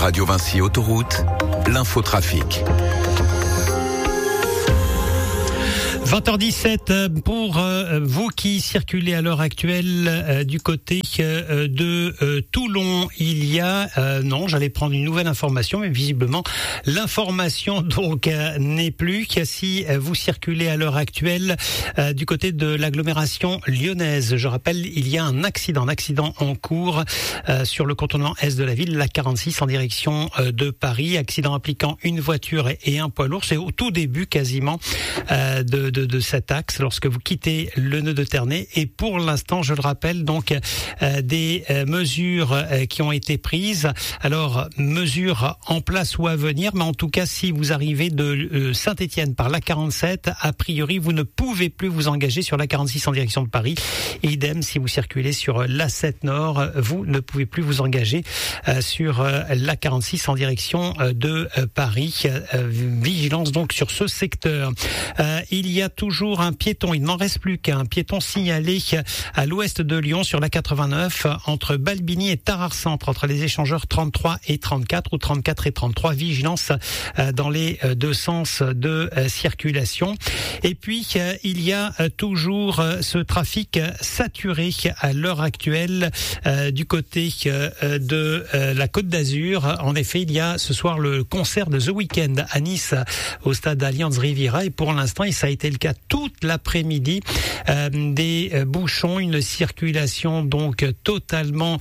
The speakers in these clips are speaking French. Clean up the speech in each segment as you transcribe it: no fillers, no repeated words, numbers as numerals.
Radio Vinci Autoroute, l'infotrafic. 20h17 pour vous qui circulez à l'heure actuelle du côté de Toulon. Il y a j'allais prendre une nouvelle information, mais visiblement l'information donc n'est plus. Si vous circulez à l'heure actuelle du côté de l'agglomération lyonnaise, je rappelle, il y a un accident en cours sur le contournement est de la ville, la 46 en direction de Paris. Accident impliquant une voiture et un poids lourd. C'est au tout début quasiment de cet axe lorsque vous quittez le nœud de Ternay. Et pour l'instant, je le rappelle, donc des mesures qui ont été prises. Alors, mesures en place ou à venir, mais en tout cas, si vous arrivez de Saint-Étienne par la 47, a priori, vous ne pouvez plus vous engager sur la 46 en direction de Paris. Idem, si vous circulez sur l'A7 Nord, vous ne pouvez plus vous engager sur la 46 en direction de Paris. Vigilance donc sur ce secteur. Il y a toujours un piéton, il n'en reste plus qu'un piéton signalé à l'ouest de Lyon sur la 89 entre Balbigny et Tarare-Centre, entre les échangeurs 33 et 34 ou 34 et 33. Vigilance dans les deux sens de circulation. Et puis il y a toujours ce trafic saturé à l'heure actuelle du côté de la Côte d'Azur. En effet, il y a ce soir le concert de The Weeknd à Nice au stade Allianz Riviera, et pour l'instant, ça a été le cas toute l'après-midi, des bouchons, une circulation donc totalement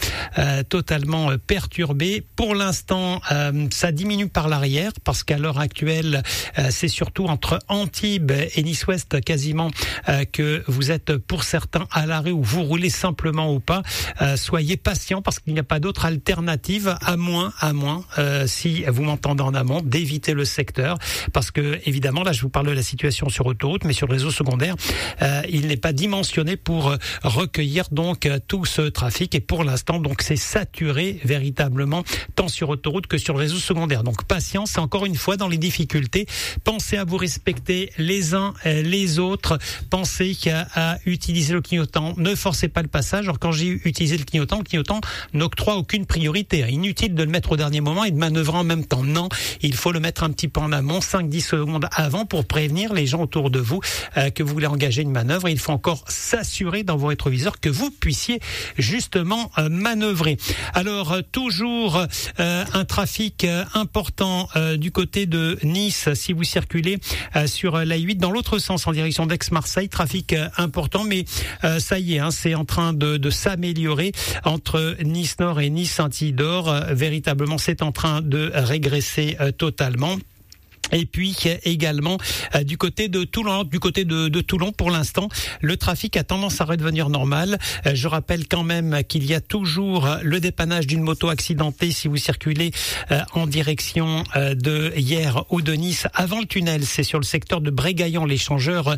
perturbée. Pour l'instant, ça diminue par l'arrière parce qu'à l'heure actuelle, c'est surtout entre Antibes et Nice-Ouest quasiment que vous êtes pour certains à l'arrêt ou vous roulez simplement ou pas. Soyez patients parce qu'il n'y a pas d'autre alternative à moins si vous m'entendez en amont, d'éviter le secteur parce que évidemment là je vous parle de la situation sur autoroute, mais sur le réseau secondaire, il n'est pas dimensionné pour recueillir donc tout ce trafic, et pour l'instant donc c'est saturé véritablement tant sur autoroute que sur le réseau secondaire. Donc patience, encore une fois dans les difficultés, pensez à vous respecter les uns les autres, pensez à utiliser le clignotant, ne forcez pas le passage. Alors quand j'ai utilisé le clignotant n'octroie aucune priorité, inutile de le mettre au dernier moment et de manœuvrer en même temps. Non, il faut le mettre un petit peu en amont, 5-10 secondes avant, pour prévenir les gens autour de vous que vous voulez engager une manœuvre. Et il faut encore s'assurer dans vos rétroviseurs que vous puissiez justement manœuvrer. Alors toujours un trafic important du côté de Nice si vous circulez sur l'A8 dans l'autre sens en direction d'Aix-Marseille. Trafic important, mais ça y est, c'est en train de s'améliorer entre Nice Nord et Nice Saint-Isidore. Véritablement, c'est en train de régresser totalement. Et puis également du côté de Toulon, pour l'instant, le trafic a tendance à redevenir normal. Je rappelle quand même qu'il y a toujours le dépannage d'une moto accidentée si vous circulez en direction de Hyères ou de Nice avant le tunnel. C'est sur le secteur de Brégaillon, l'échangeur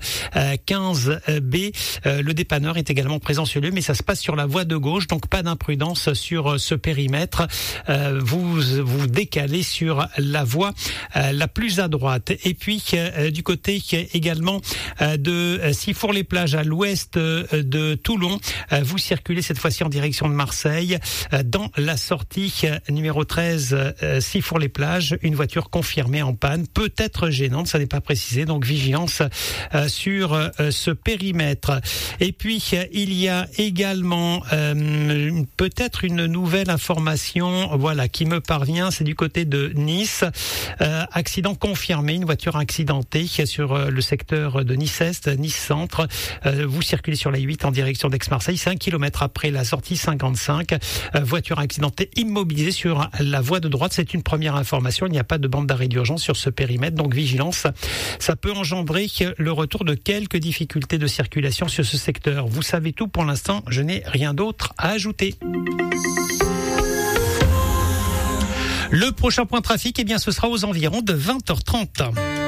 15B. Le dépanneur est également présent sur le lieu, mais ça se passe sur la voie de gauche, donc pas d'imprudence sur ce périmètre. Vous décalez sur la voie la plus à droite. Et puis du côté également de Sifour-les-Plages à l'ouest de Toulon, vous circulez cette fois-ci en direction de Marseille dans la sortie numéro 13 Sifour-les-Plages, une voiture confirmée en panne, peut-être gênante, ça n'est pas précisé, donc vigilance sur ce périmètre. Et puis il y a également peut-être une nouvelle information qui me parvient, c'est du côté de Nice, accident confirmé, une voiture accidentée sur le secteur de Nice-Est, Nice-Centre. Vous circulez sur la 8 en direction d'Aix-Marseille, 5 km après la sortie 55. Voiture accidentée immobilisée sur la voie de droite. C'est une première information. Il n'y a pas de bande d'arrêt d'urgence sur ce périmètre, donc vigilance. Ça peut engendrer le retour de quelques difficultés de circulation sur ce secteur. Vous savez tout pour l'instant, je n'ai rien d'autre à ajouter. Le prochain point trafic, ce sera aux environs de 20h30.